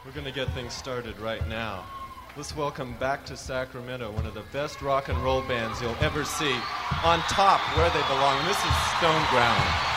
We're going to get things started right now. Let's welcome back to Sacramento one of the best rock and roll bands you'll ever see, on top where they belong. This is Stone Ground.